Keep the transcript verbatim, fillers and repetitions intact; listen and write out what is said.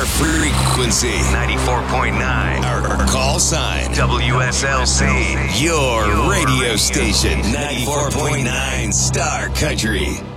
frequency. ninety-four point nine. Our call sign. W S L C. Your radio station. ninety-four point nine Star Country.